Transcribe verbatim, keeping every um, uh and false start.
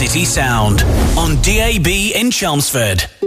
City Sound on D A B in Chelmsford.